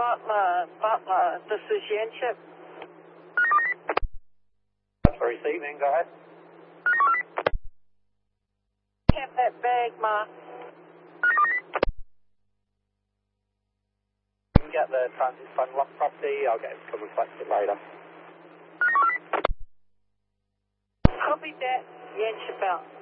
Butler, this is Yanchip. For receiving, go ahead. Have that bag, Ma. You can get the transit fund lock property, I'll get it to come and collect it later. Copy that, Yanchip out.